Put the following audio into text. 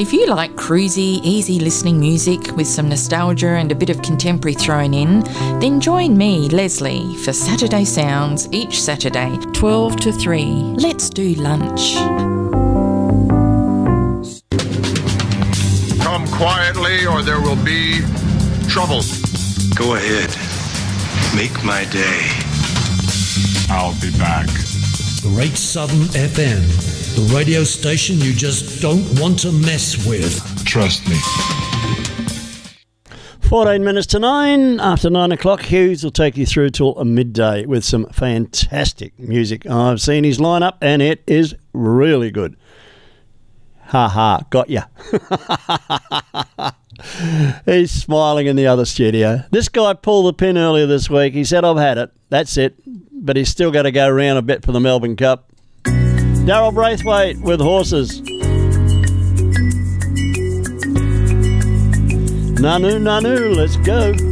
If you like cruisy, easy listening music with some nostalgia and a bit of contemporary thrown in, then join me, Leslie, for Saturday Sounds each Saturday, 12 to 3. Let's do lunch. Come quietly or there will be trouble. Go ahead. Make my day. I'll be back. Great Southern FM, the radio station you just don't want to mess with. Trust me. 14 minutes to 9. After 9 o'clock, Hughes will take you through till midday with some fantastic music. I've seen his lineup and it is really good. Ha ha, got ya. He's smiling in the other studio. This guy pulled the pin earlier this week. He said, I've had it. That's it. But he's still got to go around a bit for the Melbourne Cup. Daryl Braithwaite with Horses. Nanu, nanu, let's go.